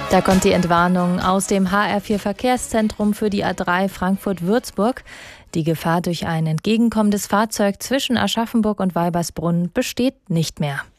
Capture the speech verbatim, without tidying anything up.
Da kommt die Entwarnung aus dem H R vier Verkehrszentrum für die A drei Frankfurt-Würzburg. Die Gefahr durch ein entgegenkommendes Fahrzeug zwischen Aschaffenburg und Weibersbrunn besteht nicht mehr.